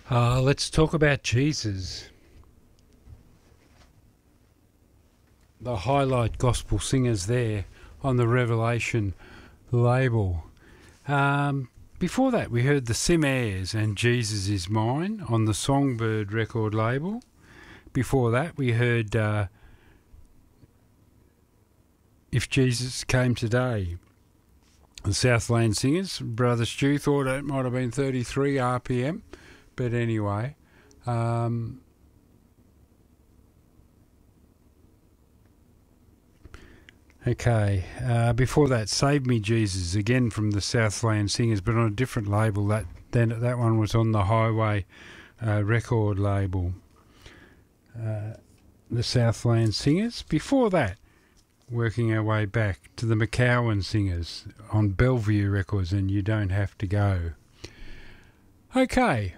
Let's talk about Jesus, the highlight gospel singers there on the Revelation label. Before that, we heard the Cimares and Jesus Is Mine on the Songbird record label. Before that, we heard If Jesus Came Today. The Southland Singers. Brother Stu thought it might have been 33 RPM, but anyway. Okay, before that, Save Me Jesus, again from the Southland Singers, but on a different label. That one was on the Highway record label. The Southland Singers. Before that, working our way back to the McCowan Singers on Bellevue Records and You Don't Have to Go. Okay,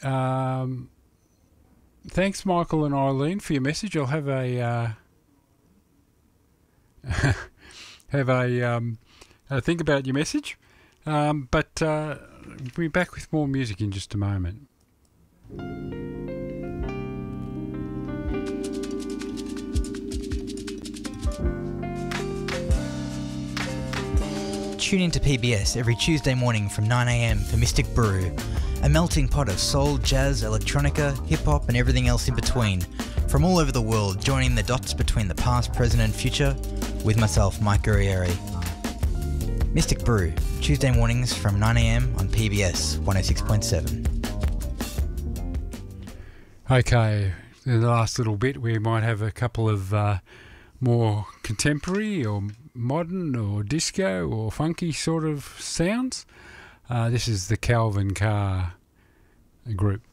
thanks Michael and Eileen for your message. I'll have a think about your message, but we'll be back with more music in just a moment. Tune into PBS every Tuesday morning from 9am for Mystic Brew, a melting pot of soul, jazz, electronica, hip-hop and everything else in between, from all over the world, joining the dots between the past, present and future, with myself, Mike Guerrieri. Mystic Brew, Tuesday mornings from 9am on PBS 106.7. Okay, in the last little bit we might have a couple of more contemporary or modern or disco or funky sort of sounds. This is the Calvin Carr group.